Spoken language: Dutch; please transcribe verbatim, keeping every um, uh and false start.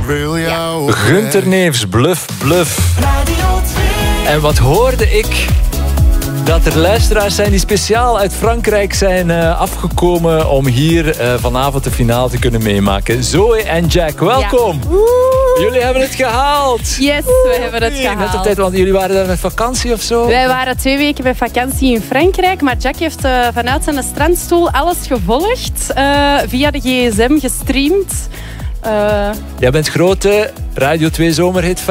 wil jou. Gunther Neefs, Bluff, Bluff. En wat hoorde ik? Dat er luisteraars zijn die speciaal uit Frankrijk zijn uh, afgekomen om hier uh, vanavond de finale te kunnen meemaken. Zoe en Jack, welkom. Ja. Jullie hebben het gehaald. Yes, we hebben het gehaald. Net op tijd, want jullie waren daar met vakantie of zo? Wij waren twee weken met vakantie in Frankrijk, maar Jack heeft uh, vanuit zijn strandstoel alles gevolgd, uh, via de gsm gestreamd. Uh... Jij bent grote Radio twee zomerhit fan.